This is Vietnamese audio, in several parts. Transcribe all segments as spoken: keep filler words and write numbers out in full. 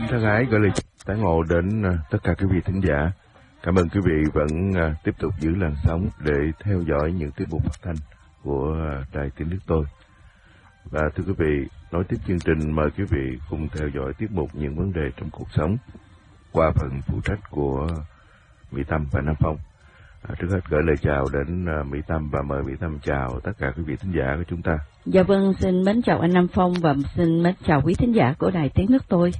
thân ái gửi lời tán ngộ đến tất cả quý vị thính giả. Cảm ơn quý vị vẫn tiếp tục giữ làn sóng để theo dõi những tiết mục phát thanh của Đài Tiếng Nước Tôi. Và thưa quý vị, nối tiếp chương trình, mời quý vị cùng theo dõi tiết mục Những Vấn Đề Trong Cuộc Sống qua phần phụ trách của Mỹ Tâm và Nam Phong. À, trước hết gửi lời chào đến uh, Mỹ Tâm và mời Mỹ Tâm chào tất cả quý vị thính giả của chúng ta. Dạ vâng, xin mến chào anh Nam Phong và xin mến chào quý thính giả của Đài Tiếng Nước Tôi.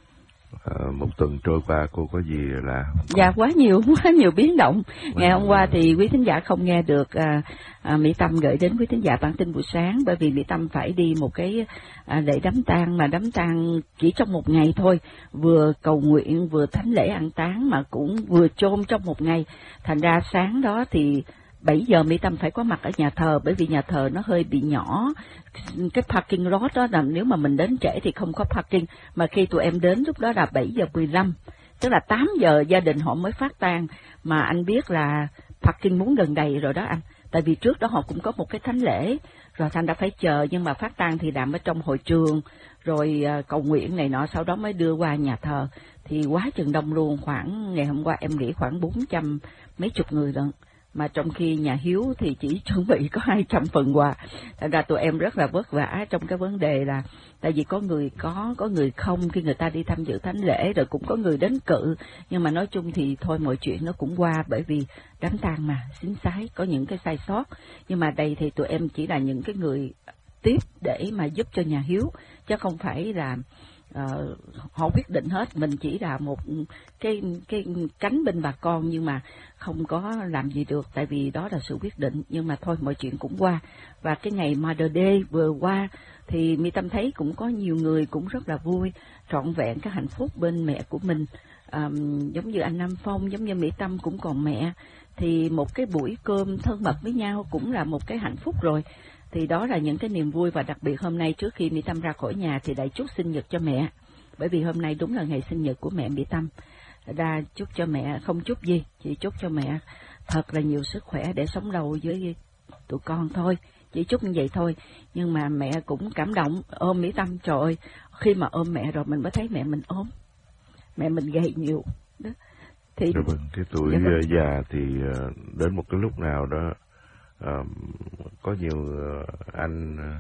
À, một tuần trôi qua cô có gì là... Dạ quá nhiều, quá nhiều biến động. Quá Ngày hôm qua thì quý thính giả không nghe được à, à, Mỹ Tâm gửi đến quý thính giả bản tin buổi sáng, bởi vì Mỹ Tâm phải đi một cái à, lễ đám tang, mà đám tang chỉ trong một ngày thôi, vừa cầu nguyện vừa thánh lễ an táng mà cũng vừa chôn trong một ngày. Thành ra sáng đó thì bảy giờ Mỹ Tâm phải có mặt ở nhà thờ, bởi vì nhà thờ nó hơi bị nhỏ, cái parking lot đó là nếu mà mình đến trễ thì không có parking, mà khi tụi em đến lúc đó là bảy giờ mười lăm, tức là tám giờ gia đình họ mới phát tang, mà anh biết là parking muốn gần đầy rồi đó anh, tại vì trước đó họ cũng có một cái thánh lễ, rồi thành đã phải chờ, nhưng mà phát tang thì làm ở trong hội trường, rồi uh, cầu nguyện này nọ, sau đó mới đưa qua nhà thờ, thì quá chừng đông luôn, khoảng ngày hôm qua em nghĩ khoảng bốn trăm mấy chục người lận. Mà trong khi nhà hiếu thì chỉ chuẩn bị có hai trăm phần quà. Thành ra tụi em rất là vất vả trong cái vấn đề là, tại vì có người có, có người không khi người ta đi tham dự thánh lễ, rồi cũng có người đến cự. Nhưng mà nói chung thì thôi mọi chuyện nó cũng qua, bởi vì đám tang mà, xính xái, có những cái sai sót. Nhưng mà đây thì tụi em chỉ là những cái người tiếp để mà giúp cho nhà hiếu, chứ không phải là... Uh, họ quyết định hết, mình chỉ là một cái cái cánh bên bà con, nhưng mà không có làm gì được, tại vì đó là sự quyết định. Nhưng mà thôi mọi chuyện cũng qua. Và cái ngày Mother Day vừa qua thì Mỹ Tâm thấy cũng có nhiều người cũng rất là vui, trọn vẹn cái hạnh phúc bên mẹ của mình. Um, giống như anh Nam Phong, giống như Mỹ Tâm cũng còn mẹ, thì một cái buổi cơm thân mật với nhau cũng là một cái hạnh phúc rồi. Thì đó là những cái niềm vui, và đặc biệt hôm nay trước khi Mỹ Tâm ra khỏi nhà thì đã chúc sinh nhật cho mẹ, bởi vì hôm nay đúng là ngày sinh nhật của mẹ Mỹ Tâm. Đã chúc cho mẹ, không chúc gì, chỉ chúc cho mẹ thật là nhiều sức khỏe để sống lâu với tụi con thôi, chỉ chúc như vậy thôi. Nhưng mà mẹ cũng cảm động, ôm Mỹ Tâm, trời ơi, khi mà ôm mẹ rồi mình mới thấy mẹ mình ốm, mẹ mình gầy nhiều đó. Thì vâng, cái tuổi già thì đến một cái lúc nào đó, Uh, có nhiều uh, anh, uh,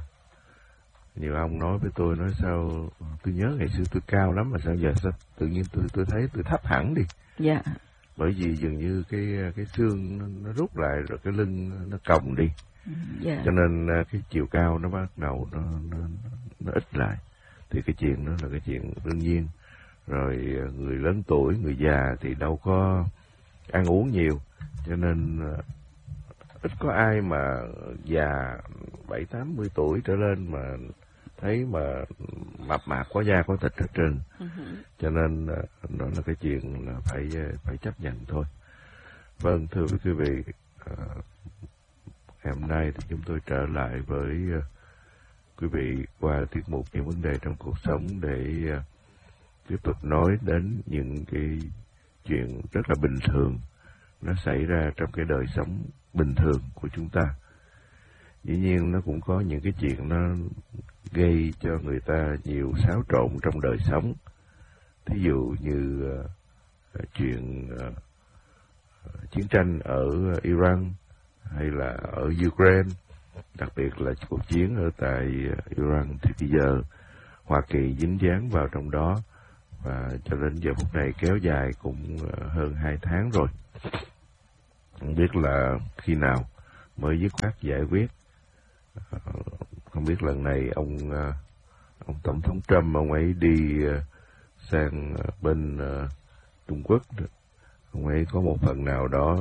nhiều ông nói với tôi, nói sao tôi nhớ ngày xưa tôi cao lắm mà sao giờ sao tự nhiên tôi tôi thấy tôi thấp hẳn đi. Dạ. Bởi vì dường như cái cái xương nó, nó rút lại, rồi cái lưng nó còng đi. Dạ. Cho nên uh, cái chiều cao nó bắt đầu nó, nó nó ít lại. Thì cái chuyện đó là cái chuyện đương nhiên. Rồi uh, người lớn tuổi, người già thì đâu có ăn uống nhiều, cho nên uh, ít có ai mà già bảy tám mươi tuổi trở lên mà thấy mà mập mạp có da có thịt hết trơn. Uh-huh. Cho nên đó là cái chuyện là phải phải chấp nhận thôi. Vâng, thưa quý vị, uh, ngày hôm nay thì chúng tôi trở lại với uh, quý vị qua tiết mục Những Vấn Đề Trong Cuộc Sống để uh, tiếp tục nói đến những cái chuyện rất là bình thường nó xảy ra trong cái đời sống bình thường của chúng ta. Dĩ nhiên nó cũng có những cái chuyện nó gây cho người ta nhiều xáo trộn trong đời sống. Thí dụ như uh, chuyện uh, chiến tranh ở Iran hay là ở Ukraine, đặc biệt là cuộc chiến ở tại Iran, thì bây giờ Hoa Kỳ dính dáng vào trong đó, và cho đến giờ phút này kéo dài cũng uh, hơn hai tháng rồi. Không biết là khi nào mới dứt khoát giải quyết. Không biết lần này ông ông tổng thống Trump ông ấy đi sang bên Trung Quốc, ông ấy có một phần nào đó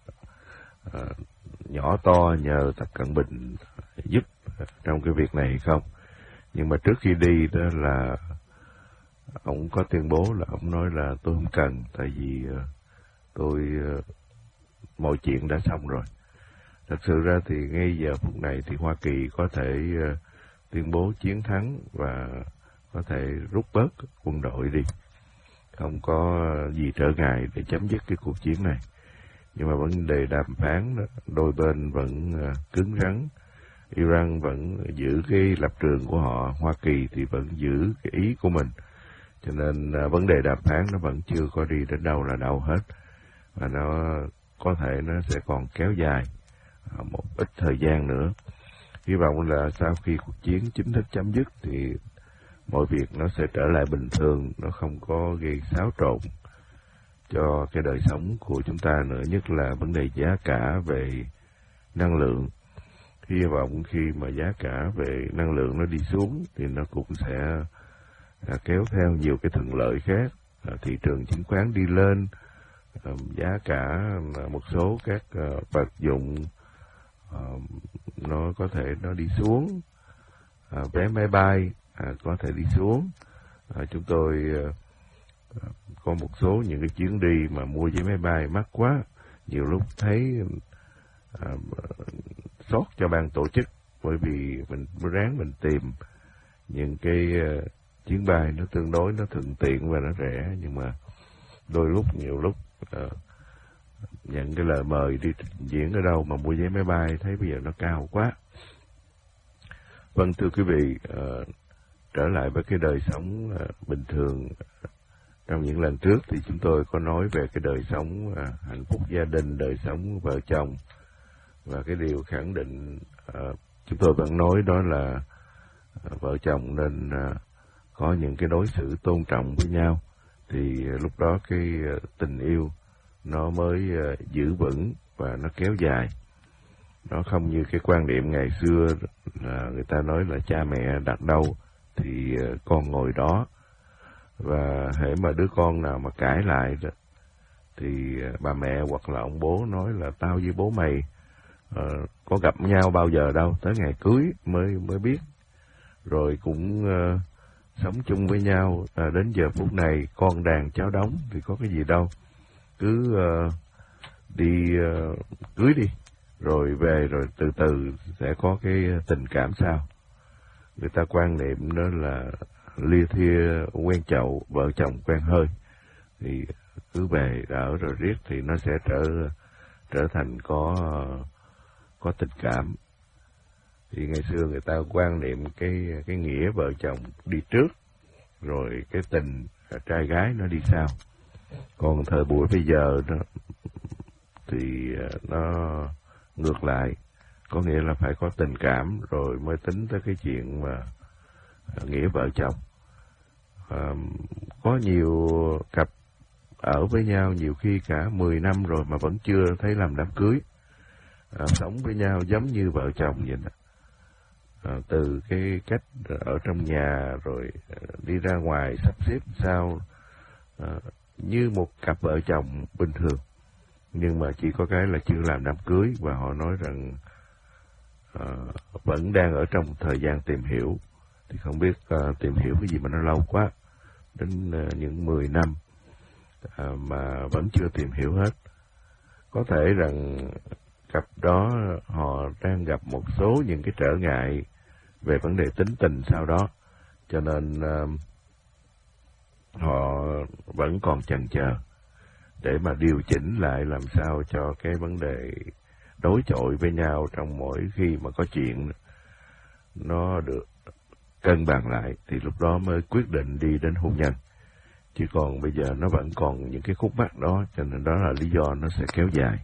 nhỏ to nhờ Tập Cận Bình giúp trong cái việc này hay không. Nhưng mà trước khi đi đó là ông có tuyên bố là ông nói là tôi không cần, tại vì tôi mọi chuyện đã xong rồi. Thật sự ra thì ngay giờ phút này thì Hoa Kỳ có thể uh, tuyên bố chiến thắng và có thể rút bớt quân đội đi, không có gì trở ngại để chấm dứt cái cuộc chiến này. Nhưng mà vấn đề đàm phán đó, đôi bên vẫn uh, cứng rắn. Iran vẫn giữ cái lập trường của họ, Hoa Kỳ thì vẫn giữ cái ý của mình. Cho nên à, vấn đề đàm phán nó vẫn chưa có đi đến đâu là đâu hết, và nó có thể nó sẽ còn kéo dài à, một ít thời gian nữa. Hy vọng là sau khi cuộc chiến chính thức chấm dứt thì mọi việc nó sẽ trở lại bình thường, nó không có gây xáo trộn cho cái đời sống của chúng ta nữa, nhất là vấn đề giá cả về năng lượng. Hy vọng khi mà giá cả về năng lượng nó đi xuống thì nó cũng sẽ à, kéo theo nhiều cái thuận lợi khác. À, thị trường chứng khoán đi lên, à, giá cả à, một số các à, vật dụng à, nó có thể nó đi xuống, à, vé máy bay à, có thể đi xuống. À, chúng tôi à, có một số những cái chuyến đi mà mua vé máy bay mắc quá, nhiều lúc thấy à, sót cho ban tổ chức, bởi vì mình ráng mình tìm những cái uh, chuyến bay nó tương đối nó thuận tiện và nó rẻ, nhưng mà đôi lúc nhiều lúc uh, nhận cái lời mời đi trình diễn ở đâu mà mua vé máy bay thấy bây giờ nó cao quá. Vâng, thưa quý vị, uh, trở lại với cái đời sống uh, bình thường. Trong những lần trước thì chúng tôi có nói về cái đời sống uh, hạnh phúc gia đình, đời sống vợ chồng, và cái điều khẳng định uh, chúng tôi vẫn nói đó là uh, vợ chồng nên uh, có những cái đối xử tôn trọng với nhau, thì uh, lúc đó cái uh, tình yêu nó mới uh, giữ vững và nó kéo dài. Nó không như cái quan niệm ngày xưa là người ta nói là cha mẹ đặt đâu thì uh, con ngồi đó, và hễ mà đứa con nào mà cãi lại đó, thì uh, bà mẹ hoặc là ông bố nói là tao với bố mày Uh, có gặp nhau bao giờ đâu, tới ngày cưới mới mới biết, rồi cũng uh, sống chung với nhau, uh, đến giờ phút này con đàn cháu đống thì có cái gì đâu, cứ uh, đi uh, cưới đi, rồi về rồi từ từ sẽ có cái tình cảm sau. Người ta quan niệm đó là lia thia quen chậu, vợ chồng quen hơi, thì cứ về ở rồi riết thì nó sẽ trở trở thành có uh, có tình cảm. Thì ngày xưa người ta quan niệm cái cái nghĩa vợ chồng đi trước, rồi cái tình trai gái nó đi sau. Còn thời buổi bây giờ đó, thì nó ngược lại, có nghĩa là phải có tình cảm rồi mới tính tới cái chuyện mà nghĩa vợ chồng. À, có nhiều cặp ở với nhau nhiều khi cả mười năm rồi mà vẫn chưa thấy làm đám cưới. À, sống với nhau giống như vợ chồng vậy đó. À, từ cái cách ở trong nhà rồi đi ra ngoài sắp xếp sao à, như một cặp vợ chồng bình thường, nhưng mà chỉ có cái là chưa làm đám cưới, và họ nói rằng à, vẫn đang ở trong thời gian tìm hiểu. Thì không biết à, tìm hiểu cái gì mà nó lâu quá, đến à, những mười năm à, mà vẫn chưa tìm hiểu hết. Có thể rằng cặp đó họ đang gặp một số những cái trở ngại về vấn đề tính tình sau đó, cho nên uh, họ vẫn còn chần chờ để mà điều chỉnh lại làm sao cho cái vấn đề đối chọi với nhau trong mỗi khi mà có chuyện nó được cân bằng lại, thì lúc đó mới quyết định đi đến hôn nhân. Chứ còn bây giờ nó vẫn còn những cái khúc mắc đó, cho nên đó là lý do nó sẽ kéo dài.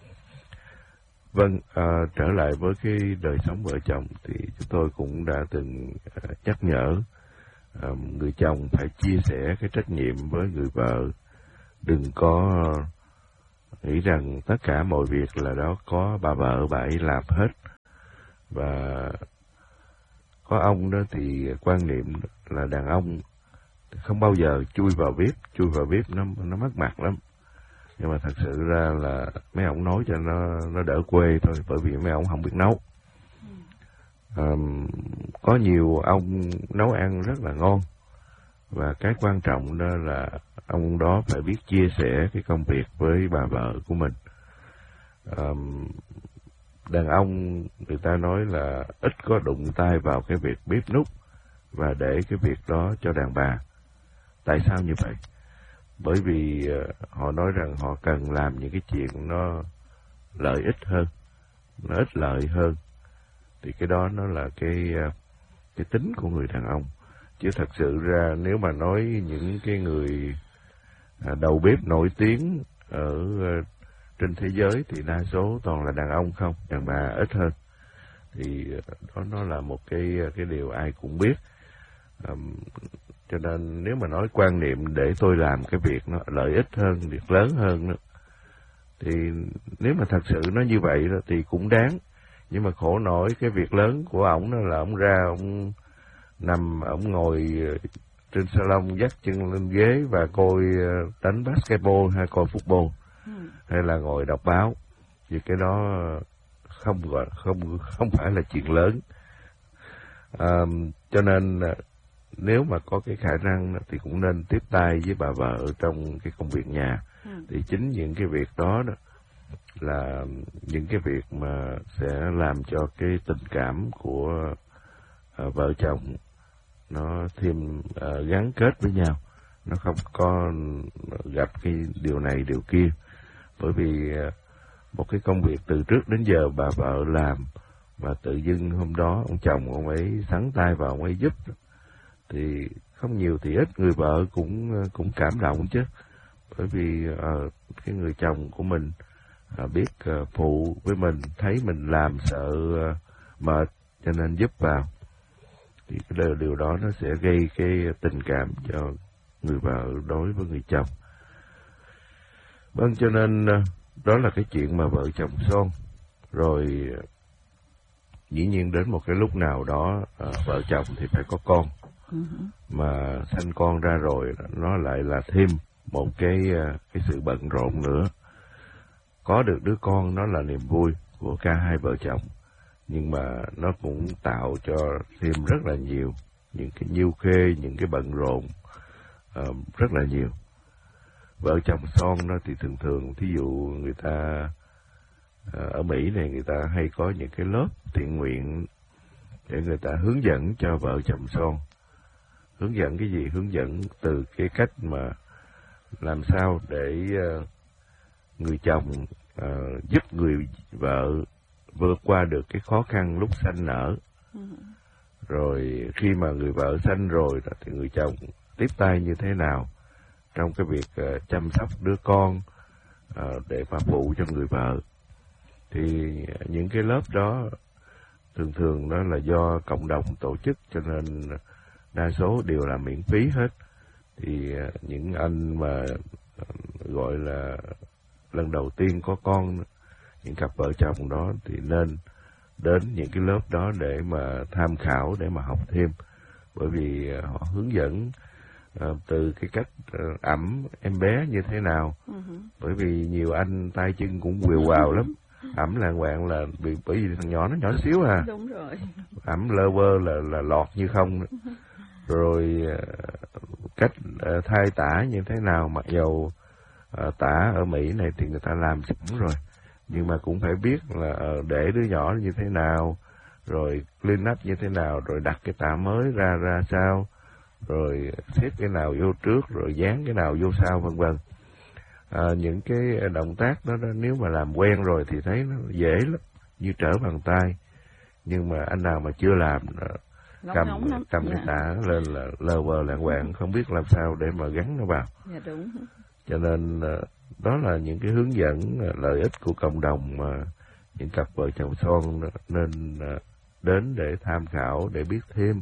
Vâng, à, trở lại với cái đời sống vợ chồng thì chúng tôi cũng đã từng à, nhắc nhở à, người chồng phải chia sẻ cái trách nhiệm với người vợ. Đừng có nghĩ rằng tất cả mọi việc là đó có bà vợ bà ấy làm hết. Và có ông đó thì quan niệm là đàn ông không bao giờ chui vào bếp, chui vào bếp nó nó mất mặt lắm. Nhưng mà thật sự ra là mấy ông nói cho nó nó đỡ quê thôi, bởi vì mấy ông không biết nấu. À, có nhiều ông nấu ăn rất là ngon, và cái quan trọng đó là ông đó phải biết chia sẻ cái công việc với bà vợ của mình. À, đàn ông người ta nói là ít có đụng tay vào cái việc bếp núc và để cái việc đó cho đàn bà. Tại sao như vậy? Bởi vì uh, họ nói rằng họ cần làm những cái chuyện nó lợi ích hơn, nó ích lợi hơn. Thì cái đó nó là cái uh, cái tính của người đàn ông. chứ thật sự ra nếu mà nói những cái người à, đầu bếp nổi tiếng ở uh, trên thế giới thì đa số toàn là đàn ông không, đàn bà ít hơn. Thì đó nó là một cái cái điều ai cũng biết. Um, cho nên nếu mà nói quan niệm để tôi làm cái việc nó lợi ích hơn, việc lớn hơn đó, thì nếu mà thật sự nó như vậy đó, thì cũng đáng. Nhưng mà khổ nổi cái việc lớn của ổng đó là ổng ra, ổng nằm, ổng ngồi trên salon dắt chân lên ghế và coi đánh basketball hay coi football, ừ. hay là ngồi đọc báo. Vì cái đó không gọi không không phải là chuyện lớn. À, cho nên nếu mà có cái khả năng thì cũng nên tiếp tay với bà vợ trong cái công việc nhà. Ừ. Thì chính những cái việc đó đó là những cái việc mà sẽ làm cho cái tình cảm của uh, vợ chồng nó thêm uh, gắn kết với nhau, nó không có gặp cái điều này điều kia. Bởi vì uh, một cái công việc từ trước đến giờ bà vợ làm và tự dưng hôm đó ông chồng ông ấy sắn tay vào ông ấy giúp, thì không nhiều thì ít người vợ cũng cũng cảm động chứ. Bởi vì uh, cái người chồng của mình uh, biết uh, phụ với mình, thấy mình làm sợ uh, mệt cho nên giúp vào, thì cái điều, điều đó nó sẽ gây cái tình cảm cho người vợ đối với người chồng. Vâng, cho nên uh, đó là cái chuyện mà vợ chồng son. Rồi uh, dĩ nhiên đến một cái lúc nào đó uh, vợ chồng thì phải có con. Uh-huh. Mà sanh con ra rồi nó lại là thêm một cái cái sự bận rộn nữa. Có được đứa con nó là niềm vui của cả hai vợ chồng, nhưng mà nó cũng tạo cho thêm rất là nhiều những cái nhiêu khê, những cái bận rộn uh, rất là nhiều. Vợ chồng son đó thì thường thường thí dụ người ta uh, ở Mỹ này người ta hay có những cái lớp thiện nguyện để người ta hướng dẫn cho vợ chồng son. Hướng dẫn cái gì? Hướng dẫn từ cái cách mà làm sao để uh, người chồng uh, giúp người vợ vượt qua được cái khó khăn lúc sanh nở. Ừ. Rồi khi mà người vợ sanh rồi thì người chồng tiếp tay như thế nào trong cái việc uh, chăm sóc đứa con uh, để mà phụ cho người vợ. Thì những cái lớp đó thường thường đó là do cộng đồng tổ chức, cho nên đa số đều là miễn phí hết. Thì những anh mà gọi là lần đầu tiên có con, những cặp vợ chồng đó thì nên đến những cái lớp đó để mà tham khảo, để mà học thêm. Bởi vì họ hướng dẫn uh, từ cái cách uh, ẵm em bé như thế nào. Uh-huh. Bởi vì nhiều anh tay chân cũng quều quào lắm. Ẩm lạng quạng là bị, bởi vì thằng nhỏ nó nhỏ xíu à. Đúng rồi. Ẩm lơ vơ là, là lọt như không. Rồi cách uh, thai tả như thế nào, mặc dầu uh, tả ở Mỹ này thì người ta làm sẵn rồi, nhưng mà cũng phải biết là uh, để đứa nhỏ như thế nào, rồi clean up như thế nào, rồi đặt cái tả mới ra ra sao, rồi xếp cái nào vô trước, rồi dán cái nào vô sau, vân vân. À, những cái động tác đó, đó nếu mà làm quen rồi thì thấy nó dễ lắm, như trở bàn tay. Nhưng mà anh nào mà chưa làm cầm cầm cái tả lên là lờ vờ lạng quạng, không biết làm sao để mà gắn nó vào. Dạ, đúng. Cho nên đó là những cái hướng dẫn lợi ích của cộng đồng mà những cặp vợ chồng son nên đến để tham khảo, để biết thêm.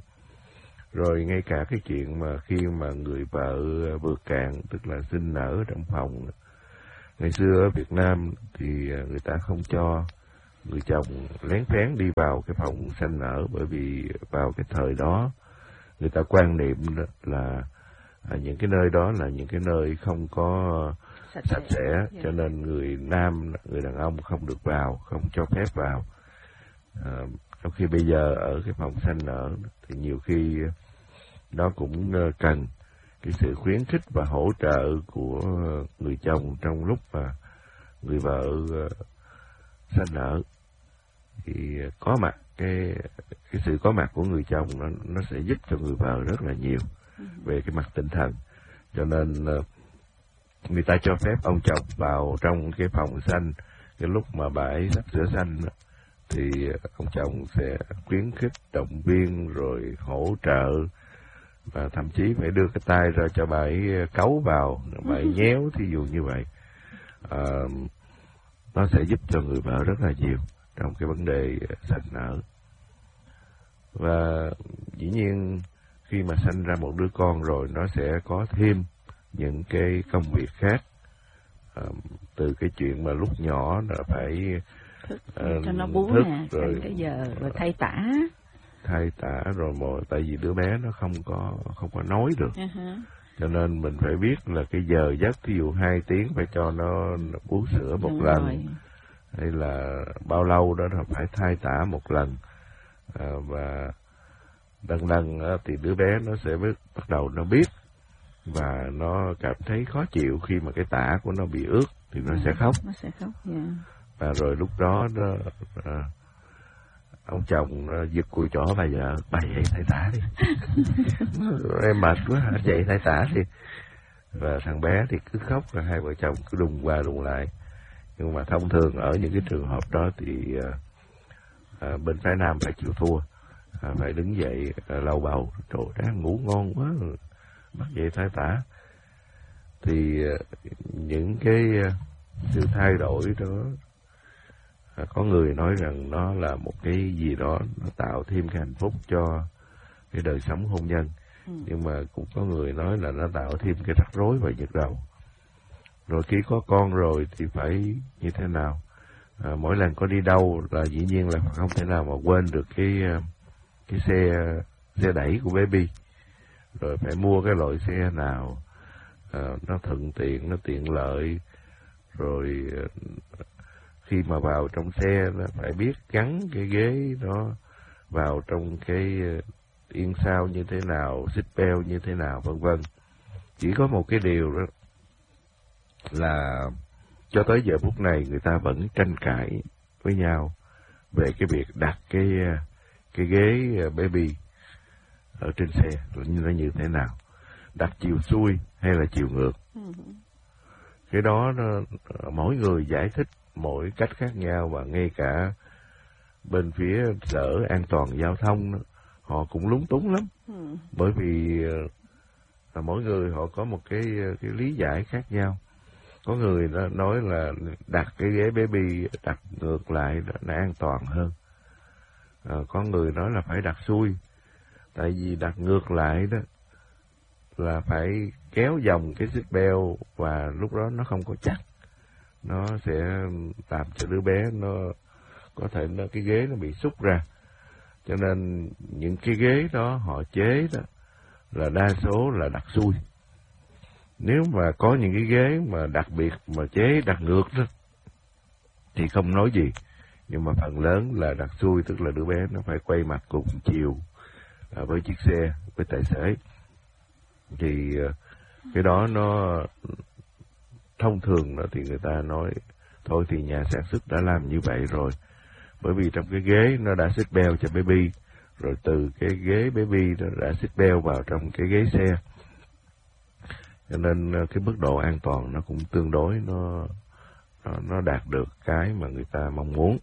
Rồi ngay cả cái chuyện mà khi mà người vợ vượt cạn, tức là sinh nở trong phòng. Ngày xưa ở Việt Nam thì người ta không cho người chồng lén phén đi vào cái phòng sanh nở, bởi vì vào cái thời đó người ta quan niệm là à, những cái nơi đó là những cái nơi không có sạch, sạch sẽ, yeah. Cho nên người nam, người đàn ông không được vào, không cho phép vào. À, trong khi bây giờ ở cái phòng sanh nở thì nhiều khi nó cũng cần cái sự khuyến khích và hỗ trợ của người chồng trong lúc mà người vợ sanh nở. Thì có mặt cái cái sự có mặt của người chồng nó nó sẽ giúp cho người vợ rất là nhiều về cái mặt tinh thần. Cho nên người ta cho phép ông chồng vào trong cái phòng sanh cái lúc mà bà ấy sắp sửa sanh, thì ông chồng sẽ khuyến khích, động viên, rồi hỗ trợ, và thậm chí phải đưa cái tay ra cho bà ấy cấu vào, bà ấy nhéo, thí dụ như vậy. À, nó sẽ giúp cho người vợ rất là nhiều trong cái vấn đề sanh nở. Và dĩ nhiên khi mà sanh ra một đứa con rồi, nó sẽ có thêm những cái công việc khác, à, từ cái chuyện mà lúc nhỏ là phải thức uh, cho nó bú thức, nè, rồi cái giờ rồi thay tả, thay tả rồi mà tại vì đứa bé nó không có không có nói được, uh-huh. cho nên mình phải biết là cái giờ giấc, ví dụ hai tiếng phải cho nó, nó bú sữa một Đúng lần rồi. hay là bao lâu đó là phải thay tả một lần, à, và dần dần thì đứa bé nó sẽ biết, bắt đầu nó biết và nó cảm thấy khó chịu khi mà cái tả của nó bị ướt thì nó à, sẽ khóc. Nó sẽ khóc, yeah. Và rồi lúc đó nó, à, ông chồng giật cùi chỏ bà vợ, bà dậy thay tả đi. Em mệt quá, anh dậy thay tả đi. Và thằng bé thì cứ khóc, và hai vợ chồng cứ đùng qua đùng lại. Nhưng mà thông thường ở những cái trường hợp đó thì à, à, bên phái nam phải chịu thua, à, phải đứng dậy à, lau bầu. Trời, đang ngủ ngon quá, bắt dậy thay tả. Thì à, những cái à, sự thay đổi đó, à, có người nói rằng nó là một cái gì đó nó tạo thêm cái hạnh phúc cho cái đời sống hôn nhân, ừ. Nhưng mà cũng có người nói là nó tạo thêm cái rắc rối và nhức đầu. Rồi khi có con rồi thì phải như thế nào? À, mỗi lần có đi đâu là dĩ nhiên là không thể nào mà quên được cái cái xe xe đẩy của baby. Rồi phải mua cái loại xe nào à, nó thuận tiện, nó tiện lợi. Rồi khi mà vào trong xe nó phải biết gắn cái ghế đó vào trong cái yên sau như thế nào, xích belt như thế nào, vân vân. Chỉ có một cái điều đó là cho tới giờ phút này người ta vẫn tranh cãi với nhau về cái việc đặt cái cái ghế baby ở trên xe là như nó như thế nào, đặt chiều xuôi hay là chiều ngược. Uh-huh. Cái đó nó, mỗi người giải thích mỗi cách khác nhau, và ngay cả bên phía sở an toàn giao thông đó, họ cũng lúng túng lắm. Uh-huh. Bởi vì là mỗi người họ có một cái cái lý giải khác nhau. Có người đó nói là đặt cái ghế baby đặt ngược lại nó an toàn hơn. À, có người nói là phải đặt xuôi, tại vì đặt ngược lại đó là phải kéo vòng cái xích belt và lúc đó nó không có chắc, nó sẽ làm cho đứa bé nó có thể nó cái ghế nó bị xúc ra. Cho nên những cái ghế đó họ chế đó là đa số là đặt xuôi. Nếu mà có những cái ghế mà đặc biệt mà chế đặt ngược đó thì không nói gì, nhưng mà phần lớn là đặt xuôi, tức là đứa bé nó phải quay mặt cùng chiều à, với chiếc xe, với tài xế. Thì cái đó nó thông thường đó thì người ta nói thôi thì nhà sản xuất đã làm như vậy rồi, bởi vì trong cái ghế nó đã xích belt cho baby, rồi từ cái ghế baby nó đã xích belt vào trong cái ghế xe, cho nên cái mức độ an toàn nó cũng tương đối nó nó, nó đạt được cái mà người ta mong muốn.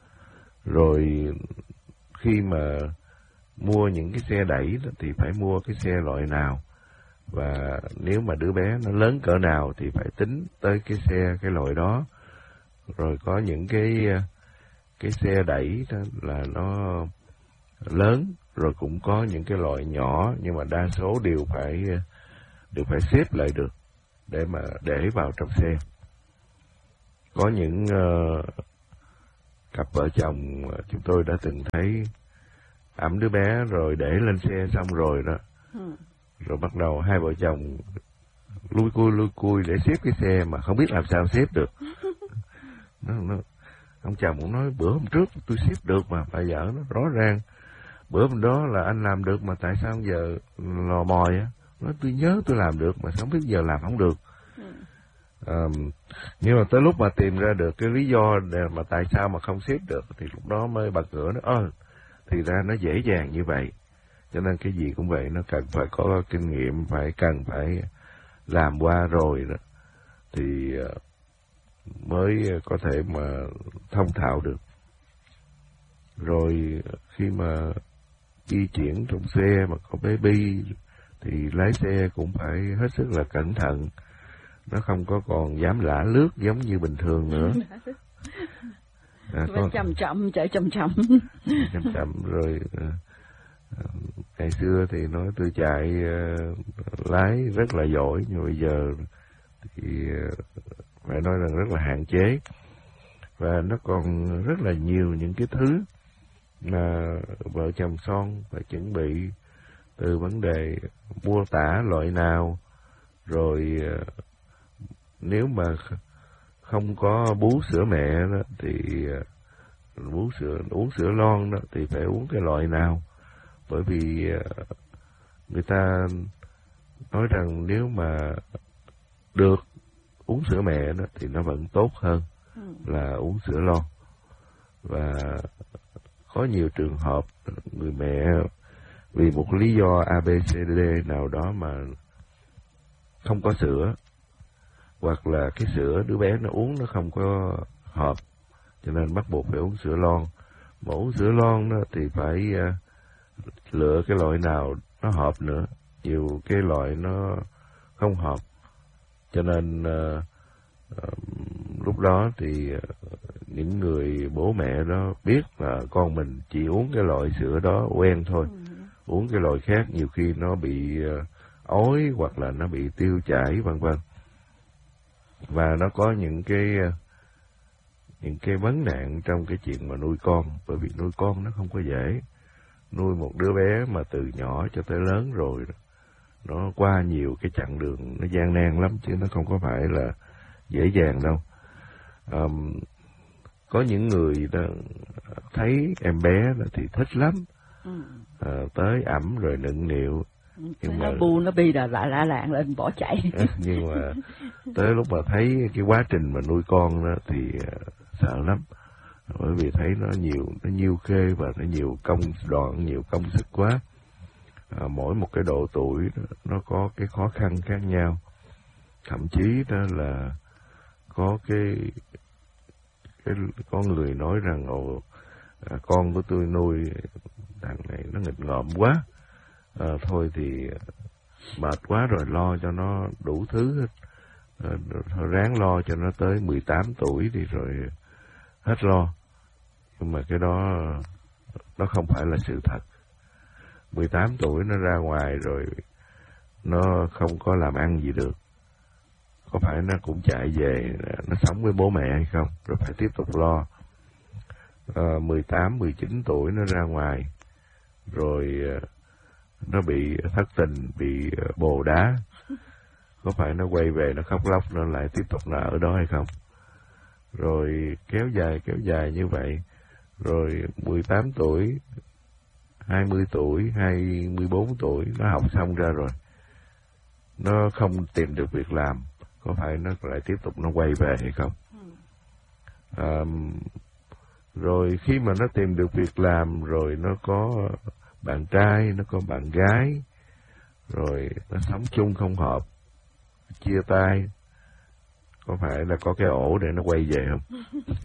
Rồi khi mà mua những cái xe đẩy đó, thì phải mua cái xe loại nào, và nếu mà đứa bé nó lớn cỡ nào thì phải tính tới cái xe cái loại đó. Rồi có những cái cái xe đẩy đó là nó lớn, rồi cũng có những cái loại nhỏ, nhưng mà đa số đều phải đều phải xếp lại được để mà để vào trong xe. Có những uh, cặp vợ chồng chúng tôi đã từng thấy ẵm đứa bé rồi để lên xe xong rồi đó, ừ. Rồi bắt đầu hai vợ chồng lui cui lui cui để xếp cái xe mà không biết làm sao xếp được. nó, nó, ông chồng cũng nói bữa hôm trước tôi xếp được mà, bà vợ nó rõ ràng bữa hôm đó là anh làm được mà tại sao giờ lò mòi á. Nói tôi nhớ tôi làm được mà không biết giờ làm không được. Ừ. À, nhưng mà tới lúc mà tìm ra được cái lý do để mà tại sao mà không xếp được thì lúc đó mới bật ngửa nó ơ thì ra nó dễ dàng như vậy. Cho nên cái gì cũng vậy, nó cần phải có kinh nghiệm, phải cần phải làm qua rồi đó thì mới có thể mà thông thạo được. Rồi khi mà di chuyển trong xe mà có baby thì lái xe cũng phải hết sức là cẩn thận, nó không có còn dám lả lướt giống như bình thường nữa. À, con... chậm chậm chạy chậm chậm chậm chậm rồi. Uh, ngày xưa thì nói tôi chạy uh, lái rất là giỏi, nhưng bây giờ thì uh, phải nói rằng rất là hạn chế, và nó còn rất là nhiều những cái thứ mà vợ chồng son phải chuẩn bị, từ vấn đề mua tả loại nào, rồi uh, nếu mà không có bú sữa mẹ đó thì uh, bú sữa uống sữa lon đó thì phải uống cái loại nào, bởi vì uh, người ta nói rằng nếu mà được uống sữa mẹ đó thì nó vẫn tốt hơn là uống sữa lon. Và có nhiều trường hợp người mẹ vì một lý do A B C D nào đó mà không có sữa, hoặc là cái sữa đứa bé nó uống nó không có hợp, cho nên bắt buộc phải uống sữa lon. Mà uống sữa lon đó thì phải uh, lựa cái loại nào nó hợp nữa, nhiều cái loại nó không hợp, cho nên uh, uh, lúc đó thì uh, những người bố mẹ đó biết là con mình chỉ uống cái loại sữa đó quen thôi, ừ. uống cái loại khác nhiều khi nó bị uh, ói hoặc là nó bị tiêu chảy vân vân. Và nó có những cái uh, những cái vấn nạn trong cái chuyện mà nuôi con, bởi vì nuôi con nó không có dễ. Nuôi một đứa bé mà từ nhỏ cho tới lớn rồi, nó qua nhiều cái chặng đường, nó gian nan lắm, chứ nó không có phải là dễ dàng đâu. Um, có những người đó, thấy em bé là thì thích lắm, ừ. à, tới ẵm rồi nựng nịu. Nhưng mà nó bu nó bi là lạ lạ lạng lên bỏ chạy. Nhưng mà tới lúc mà thấy cái quá trình mà nuôi con đó thì uh, sợ lắm, bởi vì thấy nó nhiều, nó nhiêu khê và nó nhiều công đoạn, nhiều công sức quá. À, mỗi một cái độ tuổi đó, nó có cái khó khăn khác nhau, thậm chí đó là có cái cái có người nói rằng ồ, à, con của tôi nuôi thằng này nó nghịch ngợm quá, à, thôi thì mệt quá rồi, lo cho nó đủ thứ hết, à, thôi ráng lo cho nó tới mười tám tuổi thì rồi hết lo. Nhưng mà cái đó nó không phải là sự thật. Mười tám tuổi nó ra ngoài rồi nó không có làm ăn gì được, có phải nó cũng chạy về nó sống với bố mẹ hay không, rồi phải tiếp tục lo. À, mười tám, mười chín tuổi nó ra ngoài rồi nó bị thất tình, bị bồ đá, có phải nó quay về nó khóc lóc, nó lại tiếp tục là ở đó hay không? Rồi kéo dài kéo dài như vậy, rồi mười tám tuổi, hai mươi tuổi, hai mươi bốn tuổi nó học xong ra rồi, nó không tìm được việc làm, có phải nó lại tiếp tục nó quay về hay không? À, rồi khi mà nó tìm được việc làm rồi, nó có bạn trai, nó có bạn gái, rồi nó sống chung không hợp, chia tay, có phải là có cái ổ để nó quay về không?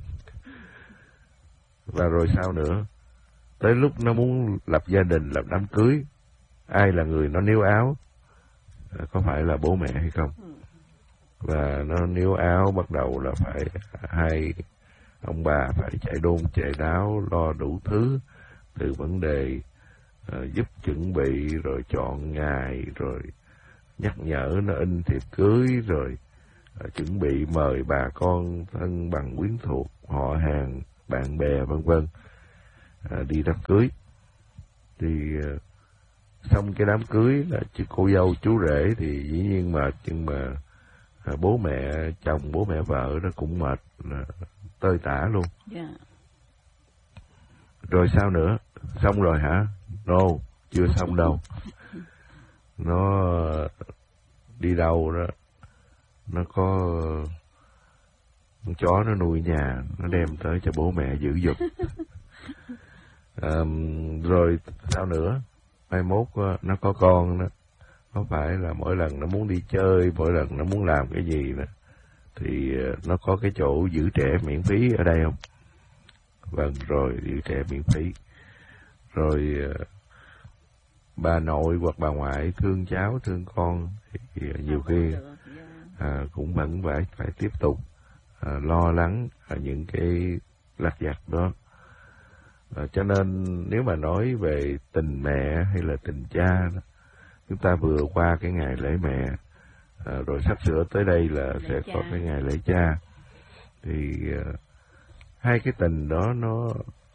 Và rồi sao nữa? Tới lúc nó muốn lập gia đình, lập đám cưới, ai là người nó níu áo? Có phải là bố mẹ hay không? Và nó níu áo, bắt đầu là phải hai ông bà phải chạy đôn chạy đáo, lo đủ thứ, từ vấn đề uh, giúp chuẩn bị, rồi chọn ngày, rồi nhắc nhở nó in thiệp cưới, rồi uh, chuẩn bị mời bà con thân bằng quyến thuộc, họ hàng, bạn bè vân vân uh, đi đám cưới. Thì uh, xong cái đám cưới là chứ cô dâu chú rể thì dĩ nhiên mệt, nhưng mà à, bố mẹ chồng, bố mẹ vợ nó cũng mệt, là tơi tả luôn. Yeah. Rồi sao nữa? Xong rồi hả? No, chưa xong đâu. Nó đi đâu đó, nó có con chó nó nuôi nhà, nó đem tới cho bố mẹ giữ giùm. À, rồi sao nữa? Mai mốt nó có con đó, có phải là mỗi lần nó muốn đi chơi, mỗi lần nó muốn làm cái gì nè, thì nó có cái chỗ giữ trẻ miễn phí ở đây không? Vâng, rồi giữ trẻ miễn phí. Rồi bà nội hoặc bà ngoại thương cháu thương con thì nhiều khi à, cũng vẫn phải phải tiếp tục à, lo lắng à, những cái lặt vặt đó. À, cho nên nếu mà nói về tình mẹ hay là tình cha đó, chúng ta vừa qua cái ngày lễ mẹ, à, rồi sắp sửa tới đây là lễ sẽ cha. Có cái ngày lễ cha, thì à, hai cái tình đó nó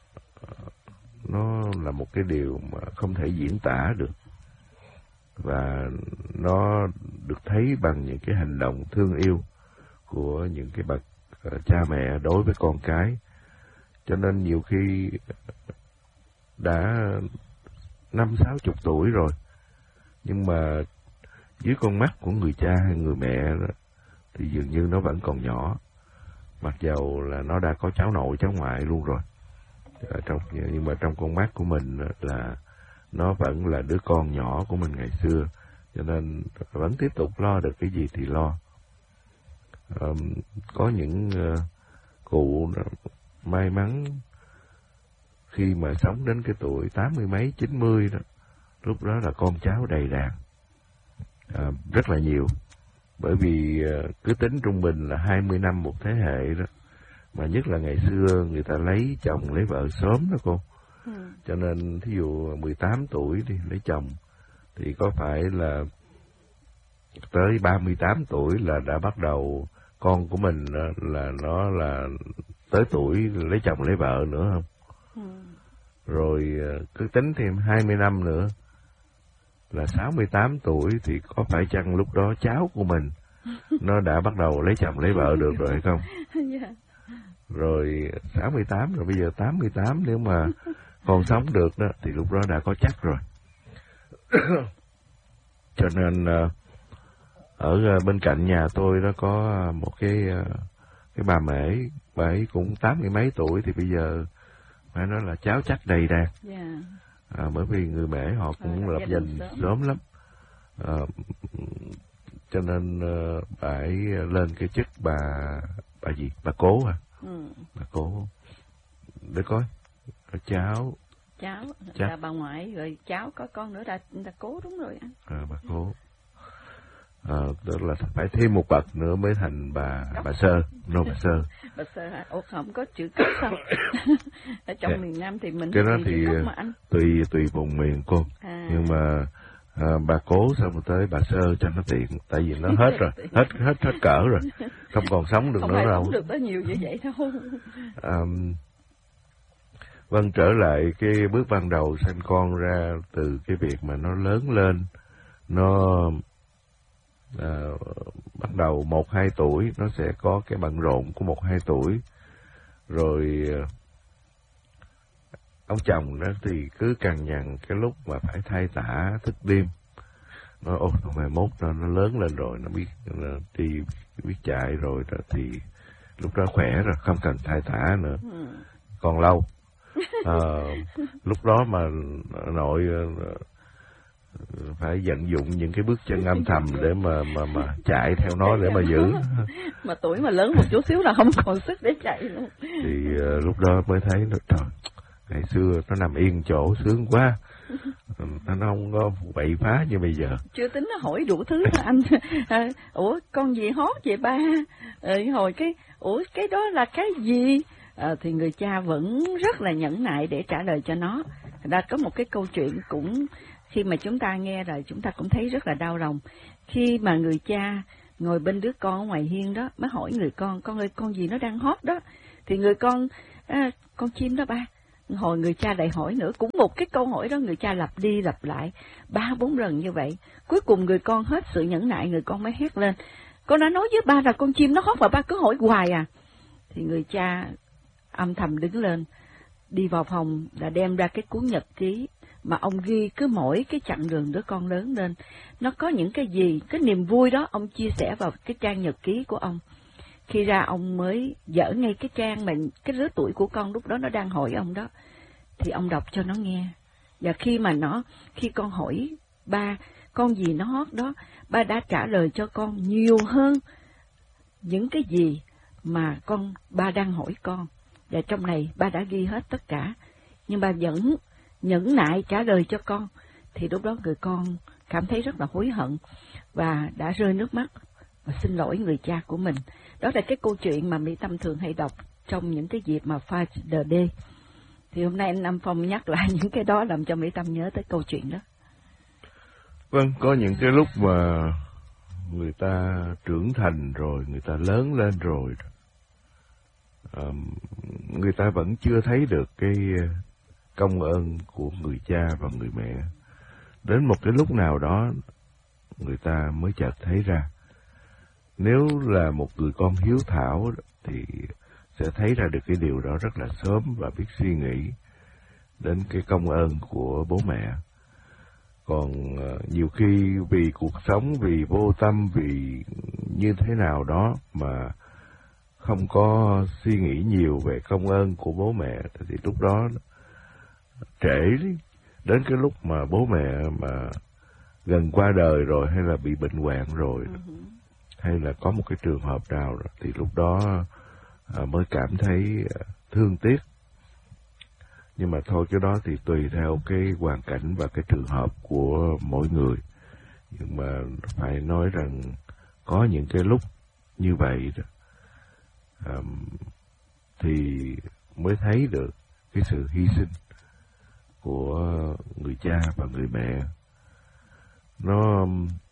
nó là một cái điều mà không thể diễn tả được, và nó được thấy bằng những cái hành động thương yêu của những cái bậc uh, cha mẹ đối với con cái. Cho nên nhiều khi đã năm sáu chục tuổi rồi, nhưng mà dưới con mắt của người cha hay người mẹ đó, thì dường như nó vẫn còn nhỏ, mặc dầu là nó đã có cháu nội cháu ngoại luôn rồi. Ở trong, nhưng mà trong con mắt của mình là nó vẫn là đứa con nhỏ của mình ngày xưa, cho nên vẫn tiếp tục lo được cái gì thì lo. Um, có những uh, cụ may mắn khi mà sống đến cái tuổi tám mươi mấy, chín mươi đó, lúc đó là con cháu đầy đàn, uh, rất là nhiều. Bởi vì uh, cứ tính trung bình là hai mươi năm một thế hệ đó, mà nhất là ngày xưa người ta lấy chồng lấy vợ sớm đó cô. Ừ. Cho nên thí dụ mười tám tuổi đi lấy chồng thì có phải là tới ba mươi tám tuổi là đã bắt đầu con của mình là nó là tới tuổi lấy chồng lấy vợ nữa không? Ừ. Rồi cứ tính thêm hai mươi năm nữa là sáu mươi tám tuổi thì có phải chăng lúc đó cháu của mình nó đã bắt đầu lấy chồng lấy vợ được rồi hay không? Yeah. Rồi sáu mươi tám rồi bây giờ tám mươi tám, nếu mà còn sống được đó thì lúc đó đã có chắc rồi. Cho nên ở bên cạnh nhà tôi đó có một cái cái bà mễ, bà ấy cũng tám mươi mấy tuổi thì bây giờ phải nói là cháu chắc đầy đàn. Yeah. À, bởi vì người mễ họ cũng lập gia đình sớm, sớm lắm. À, cho nên bà ấy lên cái chức bà bà gì bà cố à. Ừ. Bà cố để coi cháu cháu chắc. Là bà ngoại rồi cháu có con nữa là là cố, đúng rồi anh. À, bà cố. À, tức là phải thêm một bậc nữa mới thành bà Đốc. Bà sơ, nô bà sơ. Bà sơ hả? Ủa không có chữ cấp sao? Ở trong yeah. miền Nam thì mình cái đó thì mà anh. tùy tùy vùng miền cô. À. Nhưng mà à, bà cố xong rồi tới bà sơ cho nó tiện, tại vì nó hết rồi, hết hết hết cỡ rồi, không còn sống được không nữa đâu. Không được có nhiều như vậy đâu. À, vâng, trở lại cái bước ban đầu sanh con ra từ cái việc mà nó lớn lên, nó à, bắt đầu một hai tuổi nó sẽ có cái bận rộn của một hai tuổi, rồi ông chồng đó thì cứ cằn nhằn cái lúc mà phải thay tả thức đêm, nói ôi mai mốt nó, nó lớn lên rồi, nó biết nó đi biết chạy rồi đó, thì lúc đó khỏe rồi không cần thay tả nữa, ừ. còn lâu. À, lúc đó mà nội phải vận dụng những cái bước chân âm thầm để mà mà mà chạy theo nó để mà giữ. Mà tuổi mà lớn một chút xíu là không còn sức để chạy luôn. Thì uh, lúc đó mới thấy nó trời, ngày xưa nó nằm yên chỗ sướng quá, nó không có bậy phá như bây giờ. Chưa tính nó hỏi đủ thứ là anh. À, ủa con gì hót vậy ba? À, hồi cái ủa cái đó là cái gì? À, thì người cha vẫn rất là nhẫn nại để trả lời cho nó. Đã có một cái câu chuyện cũng khi mà chúng ta nghe rồi chúng ta cũng thấy rất là đau lòng. Khi mà người cha ngồi bên đứa con ở ngoài hiên đó mới hỏi người con, con ơi con gì nó đang hót đó? Thì người con, à, con chim đó ba. Hồi người cha lại hỏi nữa, cũng một cái câu hỏi đó người cha lặp đi lặp lại ba bốn lần như vậy. Cuối cùng người con hết sự nhẫn nại, người con mới hét lên, con đã nói với ba là con chim nó hót mà ba cứ hỏi hoài à. Thì người cha âm thầm đứng lên, đi vào phòng là đem ra cái cuốn nhật ký mà ông ghi cứ mỗi cái chặng đường đứa con lớn lên, nó có những cái gì, cái niềm vui đó ông chia sẻ vào cái trang nhật ký của ông. Khi ra ông mới dở ngay cái trang mà cái lứa tuổi của con lúc đó nó đang hỏi ông đó, thì ông đọc cho nó nghe. Và khi mà nó, khi con hỏi ba, con gì nó hót đó, ba đã trả lời cho con nhiều hơn những cái gì mà con ba đang hỏi con. Và trong này ba đã ghi hết tất cả, nhưng ba vẫn nhẫn nại trả lời cho con. thì lúc đó người con cảm thấy rất là hối hận và đã rơi nước mắt và xin lỗi người cha của mình. Đó là cái câu chuyện mà Mỹ Tâm thường hay đọc trong những cái dịp mà Father's Day. Thì hôm nay anh Nam Phong nhắc lại những cái đó làm cho Mỹ Tâm nhớ tới câu chuyện đó. Vâng, có những cái lúc mà người ta trưởng thành rồi, người ta lớn lên rồi, um, người ta vẫn chưa thấy được cái công ơn của người cha và người mẹ. Đến một cái lúc nào đó, người ta mới chợt thấy ra. Nếu là một người con hiếu thảo thì sẽ thấy ra được cái điều đó rất là sớm và biết suy nghĩ đến cái công ơn của bố mẹ. Còn uh, nhiều khi vì cuộc sống, vì vô tâm, vì như thế nào đó mà không có suy nghĩ nhiều về công ơn của bố mẹ, thì lúc đó trễ đến cái lúc mà bố mẹ mà gần qua đời rồi, hay là bị bệnh hoạn rồi, uh-huh. hay là có một cái trường hợp nào rồi, thì lúc đó uh, mới cảm thấy uh, thương tiếc. Nhưng mà thôi, cái đó thì tùy theo cái hoàn cảnh và cái trường hợp của mỗi người. Nhưng mà phải nói rằng có những cái lúc như vậy đó, um, thì mới thấy được cái sự hy sinh của người cha và người mẹ. Nó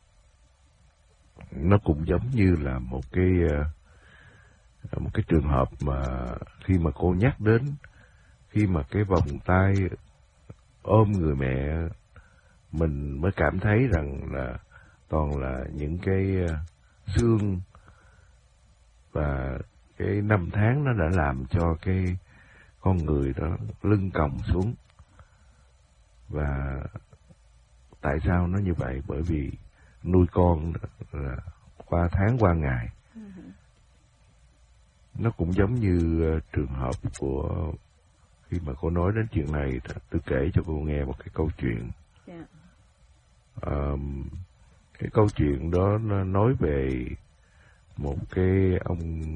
nó cũng giống như là một cái một cái trường hợp mà khi mà cô nhắc đến, khi mà cái vòng tay ôm người mẹ, mình mới cảm thấy rằng là toàn là những cái xương và cái năm tháng nó đã làm cho cái con người đó lưng còng xuống. Và tại sao nó như vậy? Bởi vì nuôi con là qua tháng qua ngày. Nó cũng giống như trường hợp của khi mà cô nói đến chuyện này, tôi kể cho cô nghe một cái câu chuyện. Yeah. Um, cái câu chuyện đó nó nói về một cái ông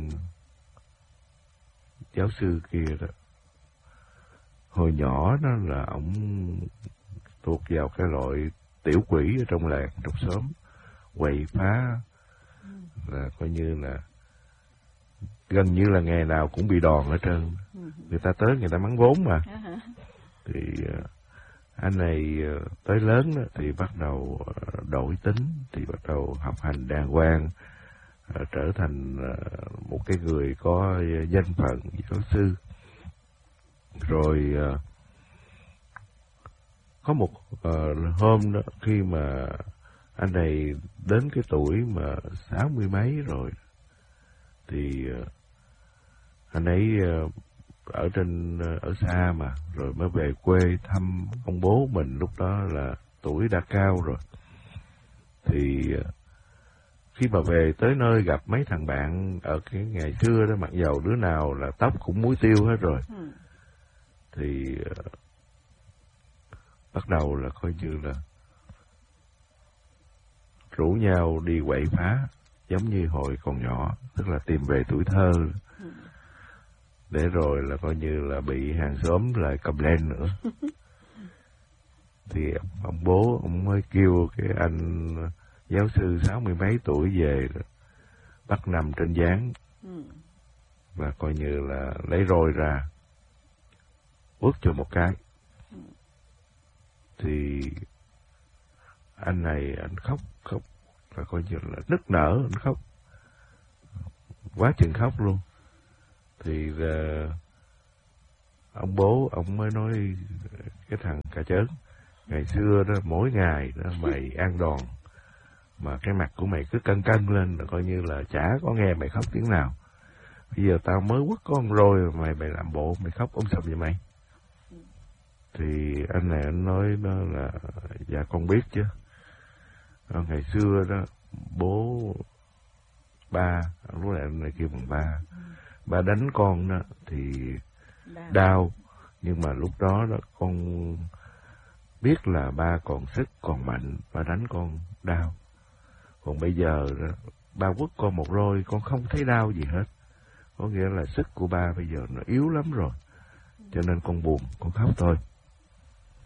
giáo sư kia đó. Hồi nhỏ đó là ông thuộc vào cái loại tiểu quỷ ở trong làng, trong xóm, quậy phá, là coi như là gần như là ngày nào cũng bị đòn hết trơn. Người ta tới người ta mắng vốn mà. Thì anh này tới lớn đó, thì bắt đầu đổi tính, thì bắt đầu học hành đàng hoàng, trở thành một cái người có danh phận giáo sư. Rồi có một hôm đó, khi mà anh này đến cái tuổi mà sáu mươi mấy rồi, thì anh ấy ở trên ở xa mà, rồi mới về quê thăm ông bố mình, lúc đó là tuổi đã cao rồi. Thì khi mà về tới nơi gặp mấy thằng bạn ở cái ngày xưa đó, mặc dầu đứa nào là tóc cũng muối tiêu hết rồi, ừ. thì uh, bắt đầu là coi như là rủ nhau đi quậy phá, giống như hồi còn nhỏ, tức là tìm về tuổi thơ, ừ. để rồi là coi như là bị hàng xóm lại cầm lên nữa. Thì ông bố ông mới kêu cái anh giáo sư sáu mươi mấy tuổi về, bắt nằm trên gián, ừ. và coi như là lấy roi ra uất cho một cái. Ừ. Thì anh này anh khóc khóc là coi như là nức nở, anh khóc quá chừng khóc luôn. Thì uh, ông bố ông mới nói cái thằng cà chớn, ngày xưa đó mỗi ngày đó mày ăn đòn mà cái mặt của mày cứ cân cân lên, là coi như là chả có nghe mày khóc tiếng nào. Bây giờ tao mới quất con rồi mày mày làm bộ mày khóc ôm sầm vậy mày. Thì anh này anh nói đó là dạ con biết chứ. Ngày xưa đó bố ba, lúc này anh này kêu bằng ba, ba đánh con đó thì đau. đau nhưng mà lúc đó đó con biết là ba còn sức còn mạnh, ba đánh con đau. Còn bây giờ đó, ba quất con một roi con không thấy đau gì hết, có nghĩa là sức của ba bây giờ nó yếu lắm rồi, cho nên con buồn con khóc thôi.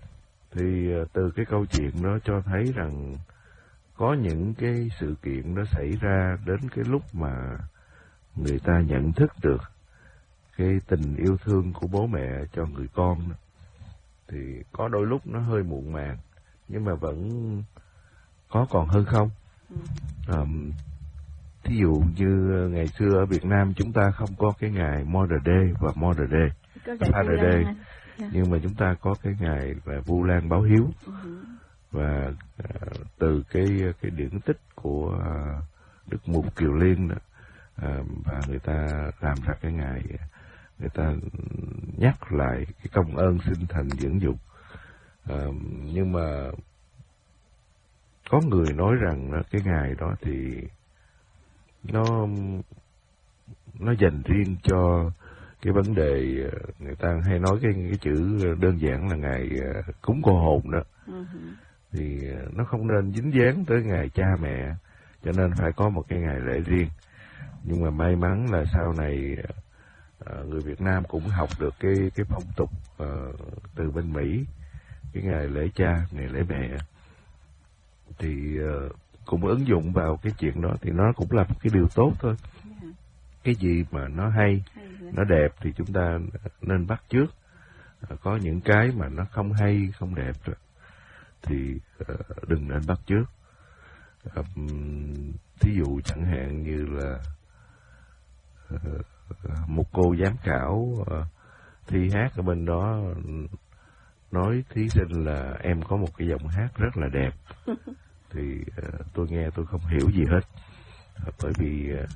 Thì từ cái câu chuyện đó cho thấy rằng có những cái sự kiện nó xảy ra đến cái lúc mà người ta nhận thức được cái tình yêu thương của bố mẹ cho người con, thì có đôi lúc nó hơi muộn màng, nhưng mà vẫn có còn hơn không. À, thí dụ như ngày xưa ở Việt Nam chúng ta không có cái ngày Mother Day và Mother Day, Father Day, yeah. Nhưng mà chúng ta có cái ngày là Vu Lan báo hiếu. Uh-huh. Và uh, từ cái cái điển tích của uh, Đức Mục Kiều Liên đó, uh, và người ta làm ra cái ngày, người ta nhắc lại cái công ơn sinh thành dưỡng dục. Uh, nhưng mà có người nói rằng đó, cái ngày đó thì nó nó dành riêng cho cái vấn đề, người ta hay nói cái cái chữ đơn giản là ngày cúng cô hồn đó. Uh-huh. Thì nó không nên dính dáng tới ngày cha mẹ, cho nên phải có một cái ngày lễ riêng. Nhưng mà may mắn là sau này người Việt Nam cũng học được cái cái phong tục uh, từ bên Mỹ, cái ngày lễ cha, ngày lễ mẹ, thì uh, cũng ứng dụng vào cái chuyện đó, thì nó cũng là một cái điều tốt thôi. Yeah. Cái gì mà nó hay, hay nó đẹp thì chúng ta nên bắt chước. Uh, có những cái mà nó không hay, không đẹp rồi thì uh, đừng nên bắt chước. Uh, thí dụ chẳng hạn như là uh, một cô giám khảo uh, thi hát ở bên đó nói thí sinh là em có một cái giọng hát rất là đẹp. Thì uh, tôi nghe tôi không hiểu gì hết, uh, bởi vì uh,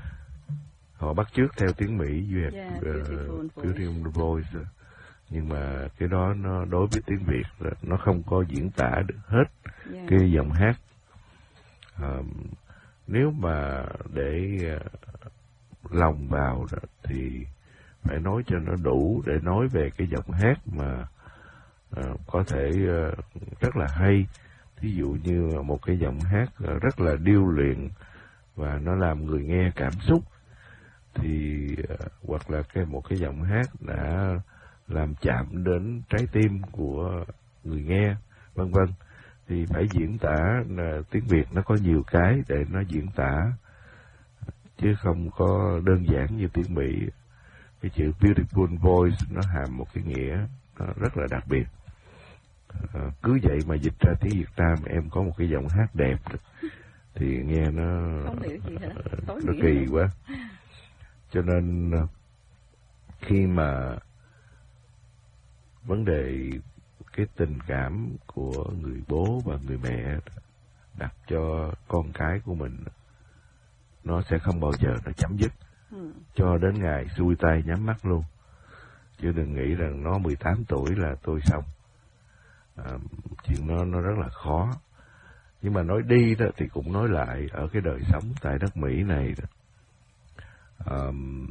họ bắt chước theo tiếng Mỹ, you have yeah, beautiful, uh, beautiful voice. Nhưng mà cái đó nó đối với tiếng Việt là nó không có diễn tả được hết yeah. cái giọng hát. Uh, nếu mà để uh, lòng vào đó, thì phải nói cho nó đủ để nói về cái giọng hát mà uh, có thể uh, rất là hay. Thí dụ như một cái giọng hát uh, rất là điêu luyện và nó làm người nghe cảm xúc, thì uh, hoặc là cái một cái giọng hát đã làm chạm đến trái tim của người nghe, vân vân, thì phải diễn tả. Là tiếng Việt nó có nhiều cái để nó diễn tả, chứ không có đơn giản như tiếng Mỹ. Cái chữ beautiful voice nó hàm một cái nghĩa nó rất là đặc biệt. À, cứ vậy mà dịch ra tiếng Việt Nam em có một cái giọng hát đẹp thì nghe nó không hiểu gì hả? Nó kỳ quá. Cho nên khi mà vấn đề cái tình cảm của người bố và người mẹ đặt cho con cái của mình, nó sẽ không bao giờ nó chấm dứt ừ. cho đến ngày xuôi tay nhắm mắt luôn. Chứ đừng nghĩ rằng nó mười tám tuổi là tôi xong. À, chuyện nó nó rất là khó. Nhưng mà nói đi đó thì cũng nói lại, ở cái đời sống tại đất Mỹ này đó, à,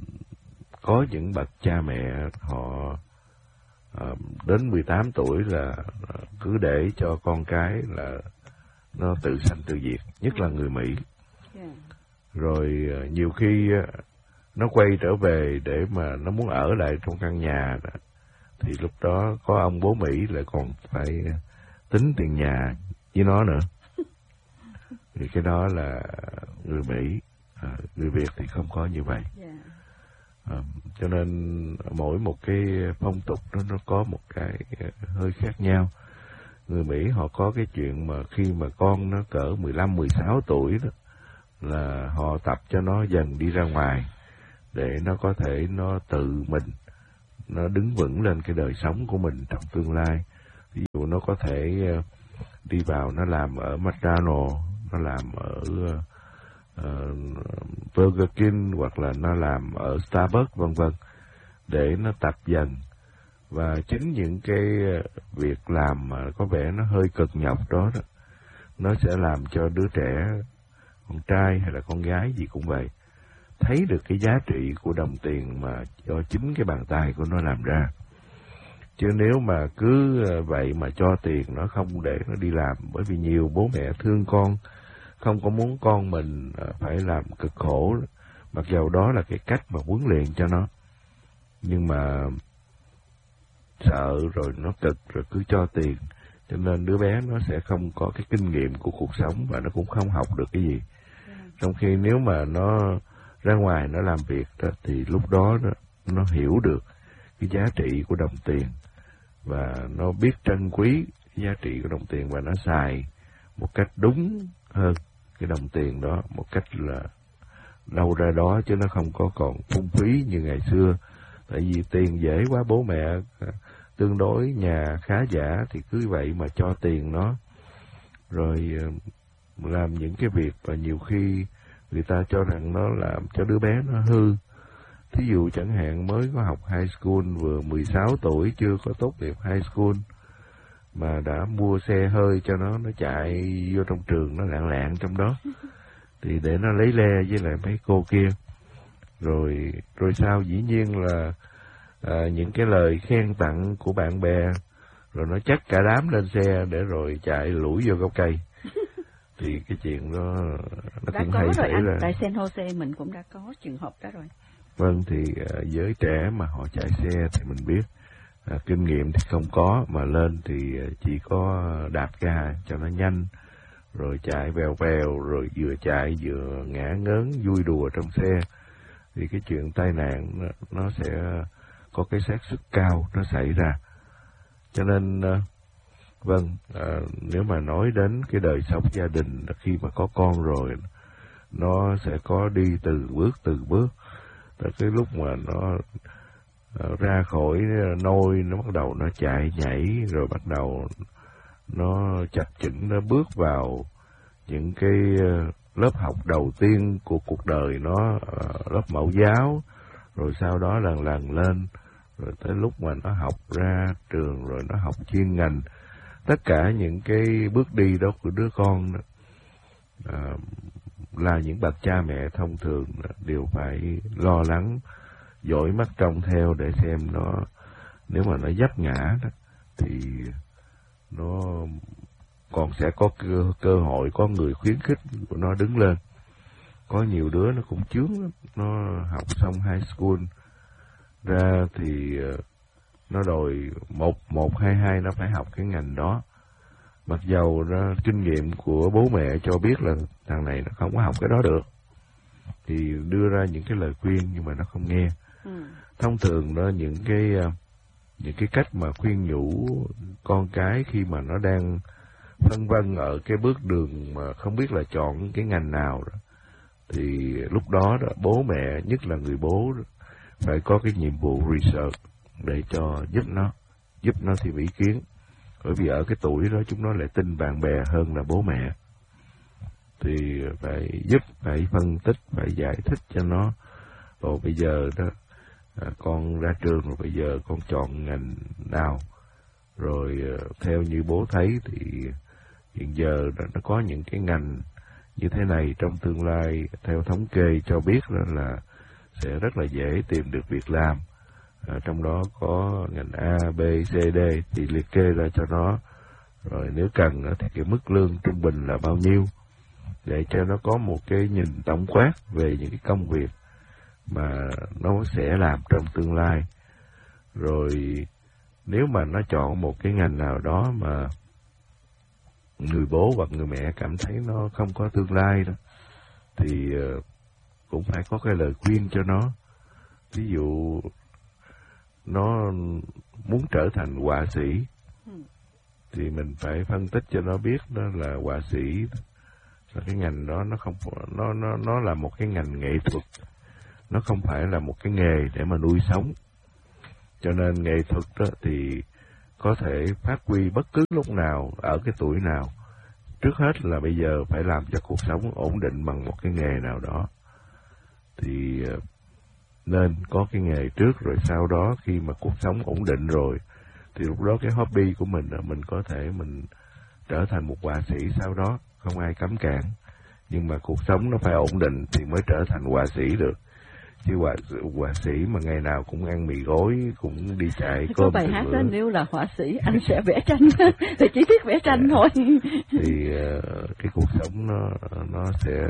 có những bậc cha mẹ họ à, đến mười tám tuổi là cứ để cho con cái là nó tự sanh tự diệt, nhất là người Mỹ. Yeah. Rồi nhiều khi nó quay trở về để mà nó muốn ở lại trong căn nhà đó, thì lúc đó có ông bố Mỹ lại còn phải tính tiền nhà với nó nữa. Thì cái đó là người Mỹ, à, người Việt thì không có như vậy. Yeah. À, cho nên mỗi một cái phong tục đó nó có một cái hơi khác nhau. Người Mỹ họ có cái chuyện mà khi mà con nó cỡ mười lăm, mười sáu tuổi đó, là họ tập cho nó dần đi ra ngoài để nó có thể nó tự mình nó đứng vững lên cái đời sống của mình trong tương lai. Ví dụ nó có thể đi vào nó làm ở McDonald's, nó làm ở uh, Burger King, hoặc là nó làm ở Starbucks, vân vân, để nó tập dần. Và chính những cái việc làm mà có vẻ nó hơi cực nhọc đó, đó nó sẽ làm cho đứa trẻ, con trai hay là con gái gì cũng vậy, thấy được cái giá trị của đồng tiền mà do chính cái bàn tay của nó làm ra. Chứ nếu mà cứ vậy mà cho tiền nó không để nó đi làm, bởi vì nhiều bố mẹ thương con, không có muốn con mình phải làm cực khổ, mặc dầu đó là cái cách mà huấn luyện cho nó. Nhưng mà sợ rồi nó cực rồi cứ cho tiền, cho nên đứa bé nó sẽ không có cái kinh nghiệm của cuộc sống và nó cũng không học được cái gì. Trong khi nếu mà nó ra ngoài nó làm việc đó, thì lúc đó nó, nó hiểu được cái giá trị của đồng tiền và nó biết trân quý cái giá trị của đồng tiền và nó xài một cách đúng hơn cái đồng tiền đó, một cách là đâu ra đó, chứ nó không có còn phung phí như ngày xưa. Tại vì tiền dễ quá, bố mẹ tương đối nhà khá giả thì cứ vậy mà cho tiền nó, rồi làm những cái việc và nhiều khi người ta cho rằng nó làm cho đứa bé nó hư. Thí dụ chẳng hạn mới có học high school, vừa mười sáu tuổi, chưa có tốt nghiệp high school mà đã mua xe hơi cho nó, nó chạy vô trong trường nó lạng lạng trong đó, thì để nó lấy le với lại mấy cô kia. Rồi rồi sao dĩ nhiên là à, những cái lời khen tặng của bạn bè, rồi nó chắc cả đám lên xe để rồi chạy lủi vô gốc cây. Thì cái chuyện đó nó đã cũng có hay rồi xảy anh. ra. Tại San Jose mình cũng đã có trường hợp đó rồi. Vâng, thì uh, giới trẻ mà họ chạy xe thì mình biết uh, kinh nghiệm thì không có, mà lên thì uh, chỉ có đạp ga cho nó nhanh, rồi chạy vèo vèo, rồi vừa chạy vừa ngã ngớn vui đùa trong xe, thì cái chuyện tai nạn nó, nó sẽ có cái xác suất cao nó xảy ra. Cho nên uh, vâng, uh, nếu mà nói đến cái đời sống gia đình khi mà có con rồi, nó sẽ có đi từ bước từng bước. Tới cái lúc mà nó uh, ra khỏi nôi, nó bắt đầu nó chạy nhảy, rồi bắt đầu nó chập chững, nó bước vào những cái uh, lớp học đầu tiên của cuộc đời nó, uh, lớp mẫu giáo, rồi sau đó lần lần lên, rồi tới lúc mà nó học ra trường, rồi nó học chuyên ngành. Tất cả những cái bước đi đó của đứa con đó, uh, là những bậc cha mẹ thông thường đều phải lo lắng, dõi mắt trông theo để xem nó, nếu mà nó vấp ngã đó, thì nó còn sẽ có cơ, cơ hội, có người khuyến khích của nó đứng lên. Có nhiều đứa nó cũng chướng lắm, nó học xong high school ra thì nó đòi một, một, hai, hai nó phải học cái ngành đó. Mặc dầu nó, kinh nghiệm của bố mẹ cho biết là thằng này nó không có học cái đó được, thì đưa ra những cái lời khuyên nhưng mà nó không nghe. Ừ. Thông thường đó, những cái những cái cách mà khuyên nhủ con cái khi mà nó đang phân vân ở cái bước đường mà không biết là chọn cái ngành nào đó, thì lúc đó, đó bố mẹ, nhất là người bố đó, phải có cái nhiệm vụ research để cho giúp nó, giúp nó thêm ý kiến. Bởi vì ở cái tuổi đó chúng nó lại tin bạn bè hơn là bố mẹ. Thì phải giúp, phải phân tích, phải giải thích cho nó. Rồi bây giờ đó, à, con ra trường rồi, bây giờ con chọn ngành nào. Rồi theo như bố thấy thì hiện giờ nó có những cái ngành như thế này, trong tương lai theo thống kê cho biết đó là sẽ rất là dễ tìm được việc làm. À, trong đó có ngành A, B, C, D thì liệt kê ra cho nó. Rồi nếu cần thì cái mức lương trung bình là bao nhiêu, để cho nó có một cái nhìn tổng quát về những cái công việc mà nó sẽ làm trong tương lai. Rồi nếu mà nó chọn một cái ngành nào đó mà người bố hoặc người mẹ cảm thấy nó không có tương lai đó, thì cũng phải có cái lời khuyên cho nó. Ví dụ nó muốn trở thành họa sĩ, thì mình phải phân tích cho nó biết đó là họa sĩ là cái ngành đó nó không nó nó nó là một cái ngành nghệ thuật, nó không phải là một cái nghề để mà nuôi sống. Cho nên nghệ thuật đó thì có thể phát huy bất cứ lúc nào, ở cái tuổi nào. Trước hết là bây giờ phải làm cho cuộc sống ổn định bằng một cái nghề nào đó. Thì nên có cái nghề trước, rồi sau đó khi mà cuộc sống ổn định rồi, thì lúc đó cái hobby của mình mình có thể mình trở thành một họa sĩ sau đó, không ai cấm cản. Nhưng mà cuộc sống nó phải ổn định thì mới trở thành họa sĩ được. Chứ họa, họa sĩ mà ngày nào cũng ăn mì gói, cũng đi chạy cơm. Có bài hát đó, nếu là họa sĩ anh sẽ vẽ tranh, thì chỉ biết vẽ tranh thôi. Thì uh, cái cuộc sống nó nó sẽ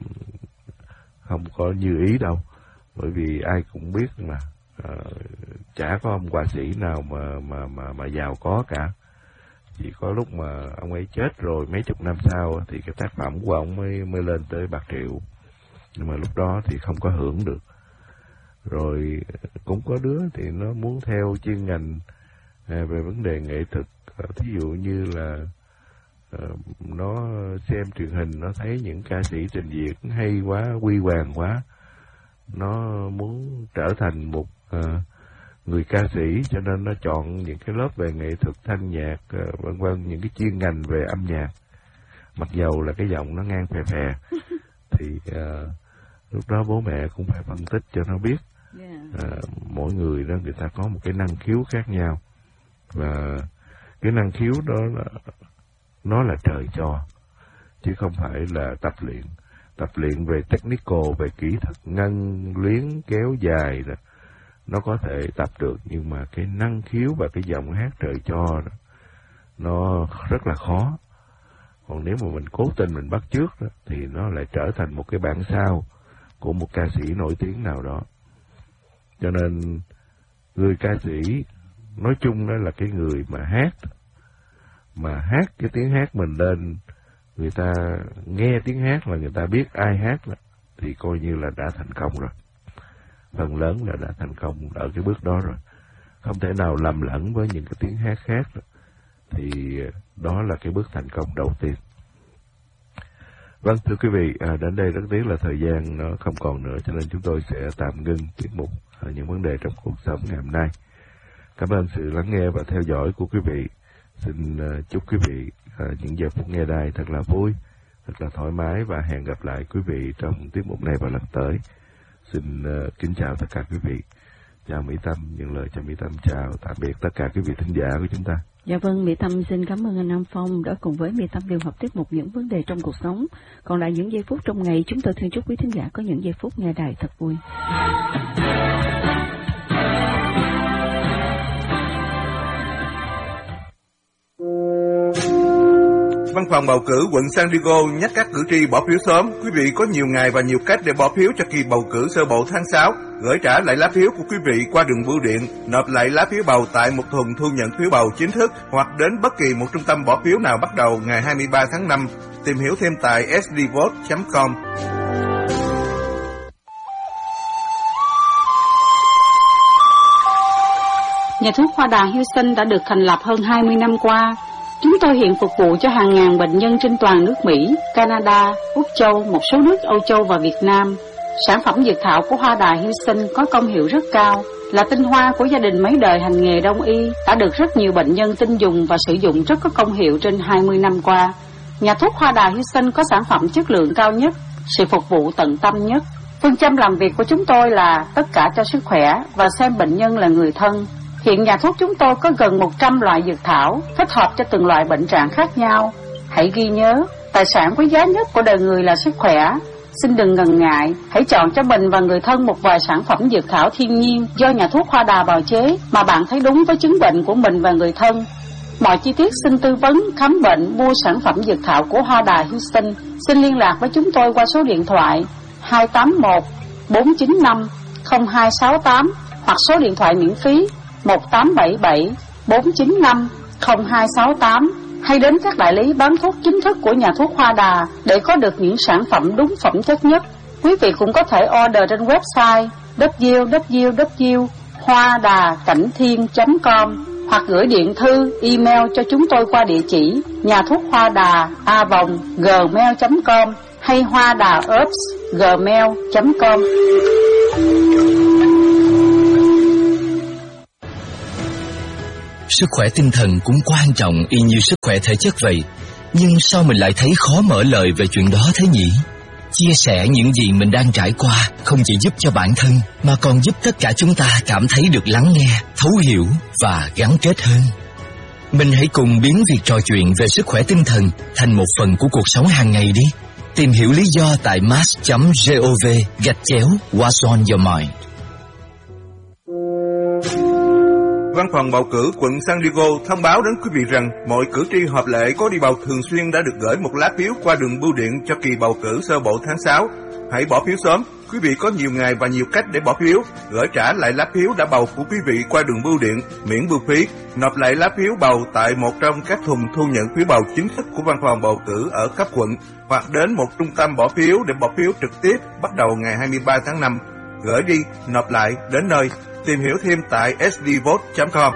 không có như ý đâu. Bởi vì ai cũng biết mà uh, chả có ông họa sĩ nào mà mà mà mà giàu có cả. Chỉ có lúc mà ông ấy chết rồi mấy chục năm sau thì cái tác phẩm của ông mới mới lên tới bạc triệu, nhưng mà lúc đó thì không có hưởng được. Rồi cũng có đứa thì nó muốn theo chuyên ngành về vấn đề nghệ thuật, thí dụ như là nó xem truyền hình nó thấy những ca sĩ trình diễn hay quá, huy hoàng quá, nó muốn trở thành một uh, người ca sĩ, cho nên nó chọn những cái lớp về nghệ thuật thanh nhạc, uh, vân vân, những cái chuyên ngành về âm nhạc, mặc dầu là cái giọng nó ngang phè phè thì uh, lúc đó bố mẹ cũng phải phân tích cho nó biết uh, mỗi người đó người ta có một cái năng khiếu khác nhau, và cái năng khiếu đó là nó là trời cho, chứ không phải là tập luyện. Tập luyện về technical, về kỹ thuật ngân luyến kéo dài đó, nó có thể tập được, nhưng mà cái năng khiếu và cái giọng hát trời cho đó, nó rất là khó. Còn nếu mà mình cố tình mình bắt chước đó, thì nó lại trở thành một cái bản sao của một ca sĩ nổi tiếng nào đó. Cho nên người ca sĩ nói chung đó là cái người mà hát, mà hát cái tiếng hát mình lên, người ta nghe tiếng hát là người ta biết ai hát là, thì coi như là đã thành công rồi. Phần lớn là đã thành công ở cái bước đó rồi. Không thể nào lầm lẫn với những cái tiếng hát khác rồi. Thì đó là cái bước thành công đầu tiên. Vâng, thưa quý vị, à, đến đây rất tiếc là thời gian nó không còn nữa, cho nên chúng tôi sẽ tạm ngưng tiết mục ở những vấn đề trong cuộc sống ngày hôm nay. Cảm ơn sự lắng nghe và theo dõi của quý vị. Xin uh, chúc quý vị uh, những giờ phút nghe đài thật là vui, thật là thoải mái, và hẹn gặp lại quý vị trong tiết mục này vào lần tới. Xin uh, kính chào tất cả quý vị. Chào Mỹ Tâm, những lời chào Mỹ Tâm chào tạm biệt tất cả quý vị thính giả của chúng ta. Dạ vâng, Mỹ Tâm xin cảm ơn anh Nam Phong đã cùng với Mỹ Tâm điều hợp tiết mục những vấn đề trong cuộc sống. Còn lại những giây phút trong ngày, chúng tôi thương chúc quý thính giả có những giây phút nghe đài thật vui. Văn phòng bầu cử quận San Diego nhắc các cử tri bỏ phiếu sớm. Quý vị có nhiều ngày và nhiều cách để bỏ phiếu cho kỳ bầu cử sơ bộ tháng sáu. Gửi trả lại lá phiếu của quý vị qua đường bưu điện, nộp lại lá phiếu bầu tại một thùng thu nhận phiếu bầu chính thức, hoặc đến bất kỳ một trung tâm bỏ phiếu nào bắt đầu ngày hai mươi ba tháng năm. Tìm hiểu thêm tại s d vote chấm com. Nhà thuốc Hoa Đà Houston đã được thành lập hơn hai mươi năm qua. Chúng tôi hiện phục vụ cho hàng ngàn bệnh nhân trên toàn nước Mỹ, Canada, Úc Châu, một số nước Âu Châu và Việt Nam. Sản phẩm dược thảo của Hoa Đà Houston có công hiệu rất cao, là tinh hoa của gia đình mấy đời hành nghề đông y, đã được rất nhiều bệnh nhân tin dùng và sử dụng rất có công hiệu trên hai mươi năm qua. Nhà thuốc Hoa Đà Houston có sản phẩm chất lượng cao nhất, sự phục vụ tận tâm nhất. Phương châm làm việc của chúng tôi là tất cả cho sức khỏe và xem bệnh nhân là người thân. Hiện nhà thuốc chúng tôi có gần một trăm loại dược thảo, thích hợp cho từng loại bệnh trạng khác nhau. Hãy ghi nhớ, tài sản quý giá nhất của đời người là sức khỏe. Xin đừng ngần ngại, hãy chọn cho mình và người thân một vài sản phẩm dược thảo thiên nhiên do nhà thuốc Hoa Đà bào chế mà bạn thấy đúng với chứng bệnh của mình và người thân. Mọi chi tiết xin tư vấn, khám bệnh, mua sản phẩm dược thảo của Hoa Đà Houston. Xin liên lạc với chúng tôi qua số điện thoại hai tám một bốn chín năm không hai sáu tám hoặc số điện thoại miễn phí một tám bảy bảy bốn chín năm không hai sáu tám, hay đến các đại lý bán thuốc chính thức của nhà thuốc Hoa Đà để có được những sản phẩm đúng phẩm chất nhất. Quý vị cũng có thể order trên website w w w chấm hoa đà cảnh thiên chấm com hoặc gửi điện thư, email cho chúng tôi qua địa chỉ nhà thuốc hoa đà a vòng gmail chấm com hay hoa đà herbs gmail chấm com. Sức khỏe tinh thần cũng quan trọng y như sức khỏe thể chất vậy. Nhưng sao mình lại thấy khó mở lời về chuyện đó thế nhỉ? Chia sẻ những gì mình đang trải qua không chỉ giúp cho bản thân mà còn giúp tất cả chúng ta cảm thấy được lắng nghe, thấu hiểu và gắn kết hơn. Mình hãy cùng biến việc trò chuyện về sức khỏe tinh thần thành một phần của cuộc sống hàng ngày đi. Tìm hiểu lý do tại mass chấm gov gạch chéo What's on your mind. Văn phòng bầu cử quận San Diego thông báo đến quý vị rằng mọi cử tri hợp lệ có đi bầu thường xuyên đã được gửi một lá phiếu qua đường bưu điện cho kỳ bầu cử sơ bộ tháng sáu. Hãy bỏ phiếu sớm. quý vị có nhiều ngày và nhiều cách để bỏ phiếu. Gửi trả lại lá phiếu đã bầu của quý vị qua đường bưu điện miễn bưu phí. Nộp lại lá phiếu bầu tại một trong các thùng thu nhận phiếu bầu chính thức của văn phòng bầu cử ở cấp quận, hoặc đến một trung tâm bỏ phiếu để bỏ phiếu trực tiếp bắt đầu ngày hai mươi ba tháng năm. Gửi đi, nộp lại, đến nơi. Tìm hiểu thêm tại s d vote chấm com.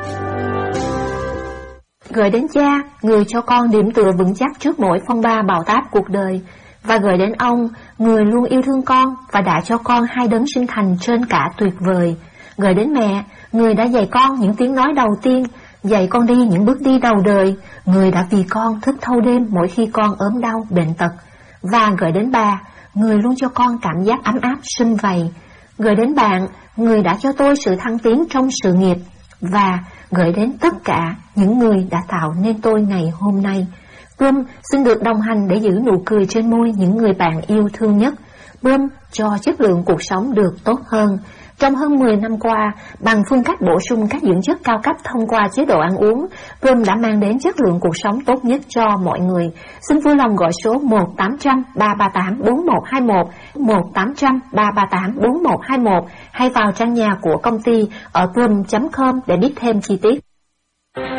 Gửi đến cha, người cho con điểm tựa vững chắc trước mỗi phong ba bão táp cuộc đời. Và gửi đến ông, người luôn yêu thương con và đã cho con hai đấng sinh thành trên cả tuyệt vời. Gửi đến mẹ, người đã dạy con những tiếng nói đầu tiên, dạy con đi những bước đi đầu đời, người đã vì con thức thâu đêm mỗi khi con ốm đau, bệnh tật. Và gửi đến bà, người luôn cho con cảm giác ấm áp sum vầy. Gửi đến bạn, người đã cho tôi sự thăng tiến trong sự nghiệp. Và gửi đến tất cả những người đã tạo nên tôi ngày hôm nay. Plum xin được đồng hành để giữ nụ cười trên môi những người bạn yêu thương nhất. Plum cho chất lượng cuộc sống được tốt hơn. Trong hơn mười năm qua, bằng phương cách bổ sung các dưỡng chất cao cấp thông qua chế độ ăn uống, Plum đã mang đến chất lượng cuộc sống tốt nhất cho mọi người. Xin vui lòng gọi số một tám trăm ba ba tám bốn một hai một, một tám trăm ba ba tám bốn một hai một hay vào trang nhà của công ty ở plum chấm com để biết thêm chi tiết.